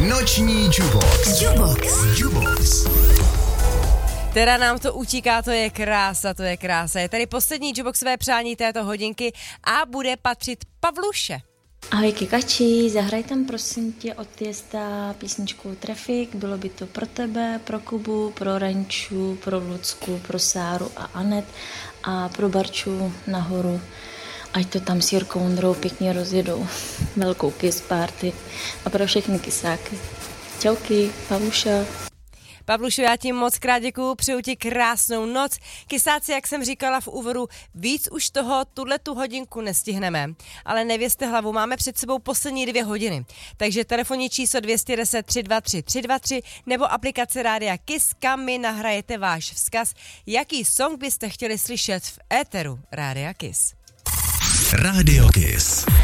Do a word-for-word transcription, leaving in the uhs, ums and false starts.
Noční Jubox. Jubox. Jubox. Teda nám to utíká, to je krása, to je krása. Je tady poslední Juboxové přání této hodinky a bude patřit Pavluše. Ahoj Kikači, zahraj tam prosím tě od Tiesta písničku Traffic, bylo by to pro tebe, pro Kubu, pro Renču, pro Lucku, pro Sáru a Anet a pro Barču nahoru, ať to tam s Jirkou Ondrou pěkně rozjedou, velkou kiss party a pro všechny kisáky. Čauky, Pavluša. Pavlušo, já ti moc krát děkuju, přeju ti krásnou noc. Kysáci, jak jsem říkala v úvodu, víc už toho tuhle tu hodinku nestihneme, ale nevězte hlavu, máme před sebou poslední dvě hodiny. Takže telefonní číslo dvě deset tři dva tři tři dva tři nebo aplikace Rádia Kiss, kam mi nahrajete váš vzkaz, jaký song byste chtěli slyšet v éteru Rádia Kiss. Rádio Kiss.